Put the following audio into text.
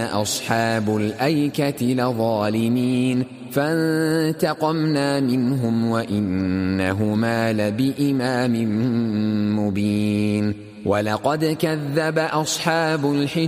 أصحاب الأيكة لظالمين فانتقمنا منهم وإنهما لبإمام مبين ولقد كذب أصحاب الحجر